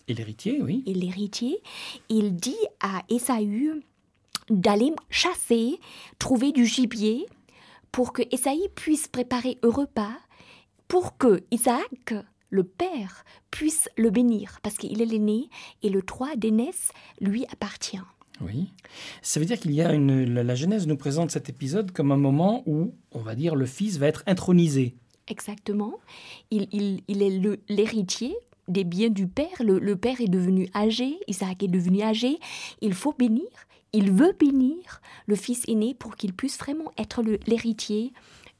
Et l'héritier, oui. Et l'héritier, il dit à Ésaü d'aller chasser, trouver du gibier pour que Ésaü puisse préparer un repas pour que Isaac, le père, puisse le bénir parce qu'il est l'aîné et le droit d'aînesse lui appartient. Oui. Ça veut dire qu'il y a la Genèse nous présente cet épisode comme un moment où, on va dire, le fils va être intronisé. Exactement. Il est l'héritier des biens du père. Le père est devenu âgé, Isaac est devenu âgé. Il faut bénir, il veut bénir le fils aîné pour qu'il puisse vraiment être l'héritier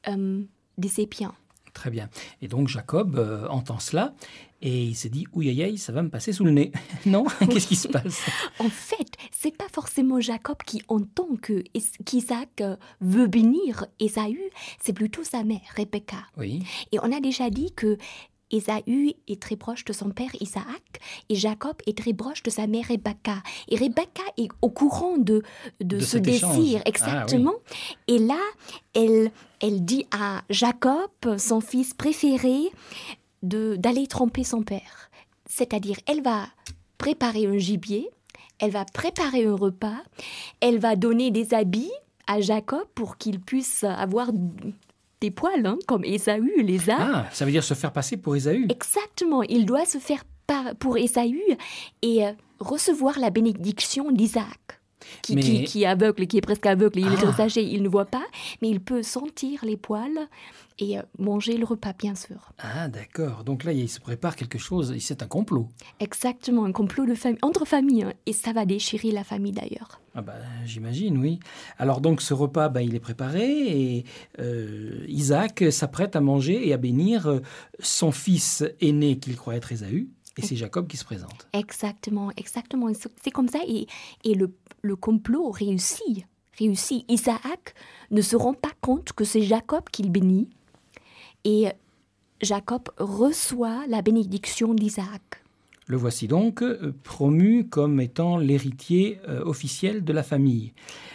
de ses biens. Très bien. Et donc Jacob entend cela et il se dit « Ouïe, aïe, aïe, ça va me passer sous le nez. » Non ? Qu'est-ce qui se passe ? En fait, c'est pas forcément Jacob qui entend qu'Isaac veut bénir Ésaü, c'est plutôt sa mère, Rebecca. Oui. Et on a déjà dit que Ésaü est très proche de son père Isaac et Jacob est très proche de sa mère Rebecca. Et Rebecca est au courant de ce désir, exactement. Ah, oui. Et là, elle dit à Jacob, son fils préféré, d'aller tromper son père. C'est-à-dire, elle va préparer un gibier, elle va préparer un repas, elle va donner des habits à Jacob pour qu'il puisse avoir des poils, comme Ésaü les a. Ah, ça veut dire se faire passer pour Ésaü. Exactement, il doit se faire pour Ésaü et recevoir la bénédiction d'Isaac, qui est aveugle, qui est presque aveugle, il est très âgé, il ne voit pas, mais il peut sentir les poils et manger le repas, bien sûr. Ah, d'accord. Donc là, il se prépare quelque chose, c'est un complot. Exactement, un complot entre familles, et ça va déchirer la famille d'ailleurs. Ah bah, j'imagine, oui. Alors donc ce repas, il est préparé et Isaac s'apprête à manger et à bénir son fils aîné qu'il croit être Ésaü. Et c'est Jacob qui se présente. Exactement. C'est comme ça et le complot réussit. Isaac ne se rend pas compte que c'est Jacob qu'il bénit et Jacob reçoit la bénédiction d'Isaac. Le voici donc promu comme étant l'héritier officiel de la famille.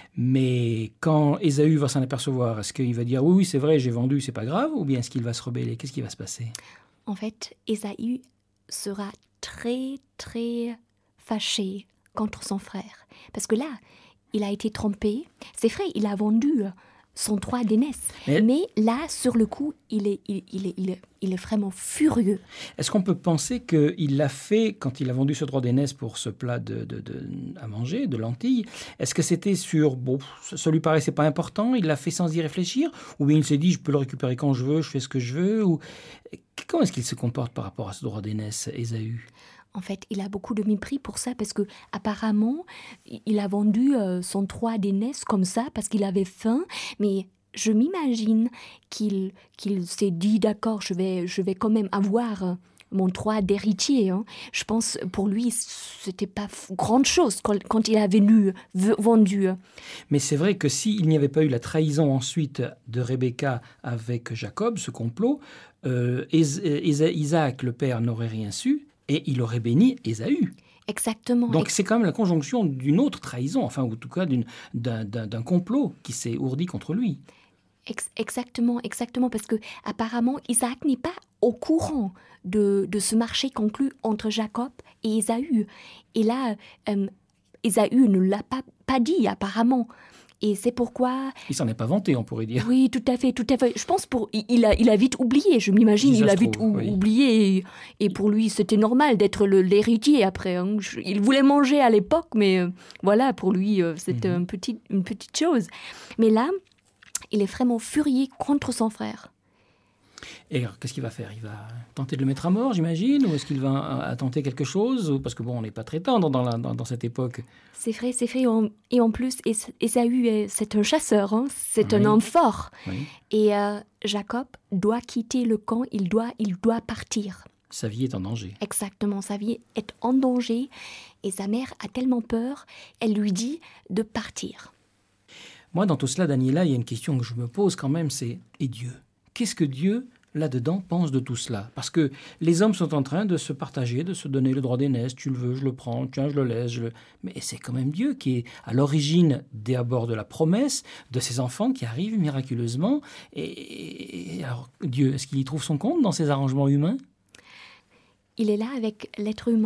Mais quand Ésaü va s'en apercevoir, est-ce qu'il va dire « Oui, c'est vrai, j'ai vendu, c'est pas grave » ou bien est-ce qu'il va se rebeller ? Qu'est-ce qui va se passer ? En fait, Ésaü sera très, très fâché contre son frère. Parce que là, il a été trompé. C'est vrai, il a vendu son droit d'aînesse. Mais là, sur le coup, il est vraiment furieux. Est-ce qu'on peut penser qu'il l'a fait quand il a vendu ce droit d'aînesse pour ce plat à manger, de lentilles? Est-ce que c'était ça lui paraissait pas important, il l'a fait sans y réfléchir? Ou bien il s'est dit, je peux le récupérer quand je veux, je fais ce que je veux? Ou comment est-ce qu'il se comporte par rapport à ce droit d'aînesse, Ésaü? En fait, il a beaucoup de mépris pour ça parce que apparemment, il a vendu son droit d'aînesse comme ça parce qu'il avait faim. Mais je m'imagine qu'il s'est dit, d'accord, je vais quand même avoir mon droit d'héritier. Hein. Je pense pour lui, c'était pas grande chose quand il avait vendu. Mais c'est vrai que s'il n'y avait pas eu la trahison ensuite de Rebecca avec Jacob, ce complot, Isaac, le père, n'aurait rien su. Et il aurait béni Ésaü. Exactement. Donc c'est quand même la conjonction d'une autre trahison, enfin, ou en tout cas d'un complot qui s'est ourdi contre lui. Exactement, parce que apparemment Isaac n'est pas au courant de ce marché conclu entre Jacob et Ésaü. Et là, Ésaü ne l'a pas dit apparemment. Et c'est pourquoi... Il s'en est pas vanté, on pourrait dire. Oui, tout à fait. Je pense il a vite oublié, je m'imagine. Il a vite oublié. Et pour lui, c'était normal d'être l'héritier après. Hein. Il voulait manger à l'époque, mais voilà, pour lui, c'était une petite chose. Mais là, il est vraiment furieux contre son frère. Et alors, qu'est-ce qu'il va faire ? Il va tenter de le mettre à mort, j'imagine ? Ou est-ce qu'il va tenter quelque chose ? Parce que on n'est pas très tendre dans cette époque. C'est vrai. Et en plus, Ésaü, c'est un chasseur, hein, c'est un homme fort. Oui. Et Jacob doit quitter le camp, il doit partir. Sa vie est en danger. Exactement, sa vie est en danger. Et sa mère a tellement peur, elle lui dit de partir. Moi, dans tout cela, Daniela, il y a une question que je me pose quand même, c'est « Et Dieu ? Qu'est-ce que Dieu, là-dedans, pense de tout cela ?» Parce que les hommes sont en train de se partager, de se donner le droit d'aînesse. Tu le veux, je le prends. Tiens, je le laisse. Mais c'est quand même Dieu qui est à l'origine d'abord de la promesse de ces enfants qui arrivent miraculeusement. Et alors, Dieu, est-ce qu'il y trouve son compte dans ces arrangements humains ? Il est là avec l'être humain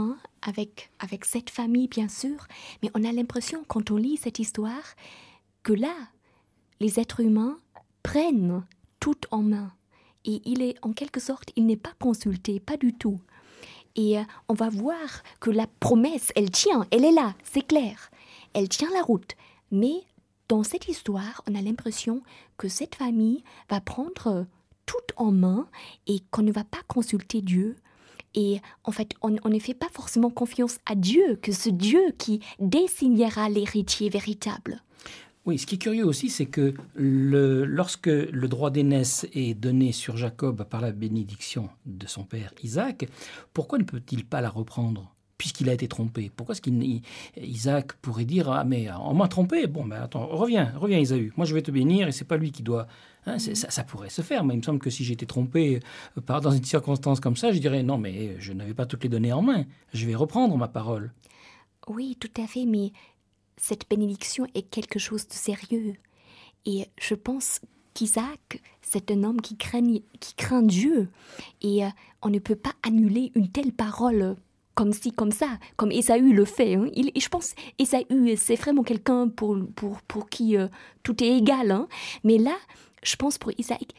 avec cette famille, bien sûr, mais on a l'impression, quand on lit cette histoire, que là, les êtres humains prennent tout en main. Et en quelque sorte, il n'est pas consulté, pas du tout. Et on va voir que la promesse, elle tient, elle est là, c'est clair. Elle tient la route. Mais dans cette histoire, on a l'impression que cette famille va prendre tout en main et qu'on ne va pas consulter Dieu. Et en fait, on ne fait pas forcément confiance à Dieu, que ce Dieu qui désignera l'héritier véritable. Oui, ce qui est curieux aussi, c'est que lorsque le droit d'aînesse est donné sur Jacob par la bénédiction de son père Isaac, pourquoi ne peut-il pas la reprendre puisqu'il a été trompé? Pourquoi est-ce qu'Isaac pourrait dire « Ah, mais on m'a trompé, bon, ben attends, reviens Isaü, moi je vais te bénir et c'est pas lui qui doit... » Ça pourrait se faire, mais il me semble que si j'étais trompé dans une circonstance comme ça, je dirais « Non, mais je n'avais pas toutes les données en main, je vais reprendre ma parole. » Oui, tout à fait, mais cette bénédiction est quelque chose de sérieux. Et je pense qu'Isaac, c'est un homme qui craint Dieu. Et on ne peut pas annuler une telle parole comme ci, comme ça, comme Ésaü le fait. Hein. Et je pense Ésaü, c'est vraiment quelqu'un pour qui tout est égal. Hein. Mais là, je pense pour Isaac,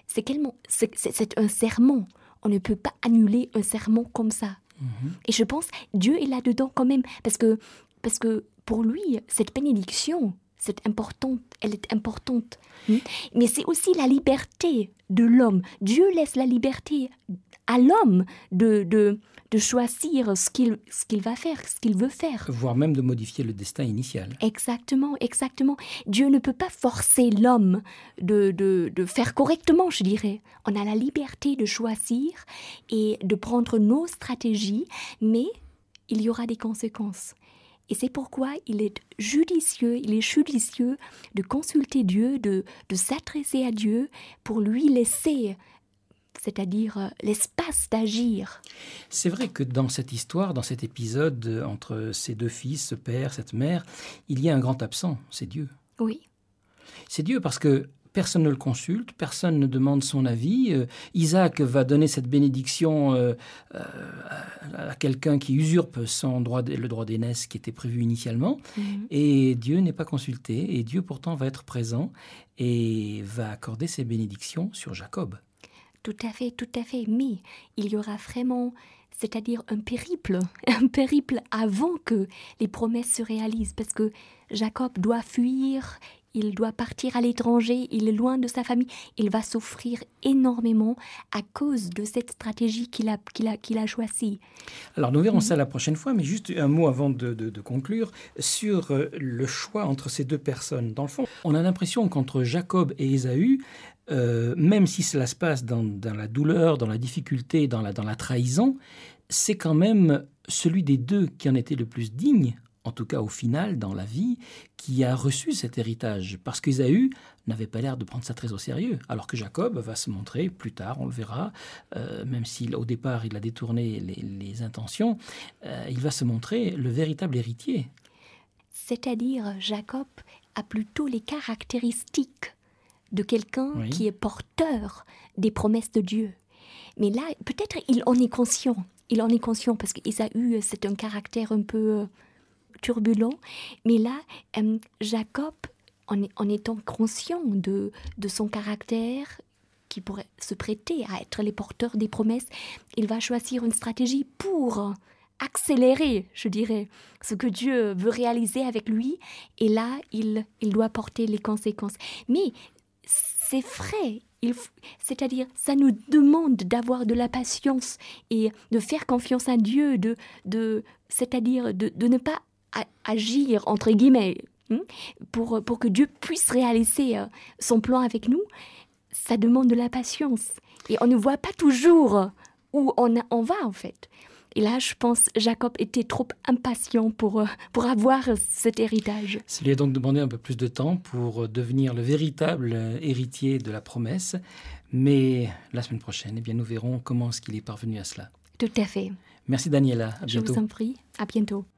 c'est un serment. On ne peut pas annuler un serment comme ça. Mm-hmm. Et je pense Dieu est là-dedans quand même, parce que pour lui, cette bénédiction, elle est importante. Mais c'est aussi la liberté de l'homme. Dieu laisse la liberté à l'homme de choisir ce qu'il va faire, ce qu'il veut faire. Voire même de modifier le destin initial. Exactement. Dieu ne peut pas forcer l'homme de faire correctement, je dirais. On a la liberté de choisir et de prendre nos stratégies, mais il y aura des conséquences. Et c'est pourquoi il est judicieux de consulter Dieu, de s'adresser à Dieu pour lui laisser, c'est-à-dire l'espace d'agir. C'est vrai que dans cette histoire, dans cet épisode, entre ces deux fils, ce père, cette mère, il y a un grand absent, c'est Dieu. Oui. C'est Dieu parce que personne ne le consulte, personne ne demande son avis. Isaac va donner cette bénédiction à quelqu'un qui usurpe le droit d'aînesse qui était prévu initialement. Mm-hmm. Et Dieu n'est pas consulté. Et Dieu pourtant va être présent et va accorder ses bénédictions sur Jacob. Tout à fait. Mais il y aura vraiment, c'est-à-dire un périple avant que les promesses se réalisent. Parce que Jacob doit fuir. Il doit partir à l'étranger, il est loin de sa famille. Il va souffrir énormément à cause de cette stratégie qu'il a choisie. Alors nous verrons ça la prochaine fois, mais juste un mot avant de conclure sur le choix entre ces deux personnes. Dans le fond, on a l'impression qu'entre Jacob et Ésaü, même si cela se passe dans la douleur, dans la difficulté, dans la trahison, c'est quand même celui des deux qui en était le plus digne, en tout cas au final, dans la vie, qui a reçu cet héritage. Parce qu'Ésaü n'avait pas l'air de prendre ça très au sérieux, alors que Jacob va se montrer, plus tard, on le verra, même si au départ il a détourné les intentions, il va se montrer le véritable héritier. C'est-à-dire, Jacob a plutôt les caractéristiques de quelqu'un qui est porteur des promesses de Dieu. Mais là, peut-être il en est conscient. Il en est conscient parce qu'Ésaü, c'est un caractère un peu turbulent. Mais là, Jacob, en étant conscient de son caractère, qui pourrait se prêter à être les porteurs des promesses, il va choisir une stratégie pour accélérer, je dirais, ce que Dieu veut réaliser avec lui. Et là, il doit porter les conséquences. Mais c'est vrai, c'est-à-dire, ça nous demande d'avoir de la patience et de faire confiance à Dieu, c'est-à-dire de ne pas agir, entre guillemets, pour que Dieu puisse réaliser son plan avec nous. Ça demande de la patience. Et on ne voit pas toujours où on va, en fait. Et là, je pense Jacob était trop impatient pour avoir cet héritage. Ça lui a donc demandé un peu plus de temps pour devenir le véritable héritier de la promesse. Mais la semaine prochaine, eh bien, nous verrons comment est-ce qu'il est parvenu à cela. Tout à fait. Merci Daniela, à bientôt. Je vous en prie, à bientôt.